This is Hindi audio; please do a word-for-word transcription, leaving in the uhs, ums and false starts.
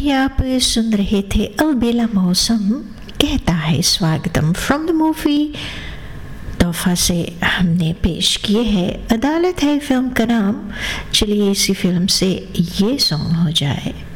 अभी आप सुन रहे थे अलबेला मौसम कहता है स्वागतम फ्रॉम द मूवी तोहफा से हमने पेश किए है अदालत है फिल्म का नाम। चलिए इसी फिल्म से ये सॉन्ग हो जाए।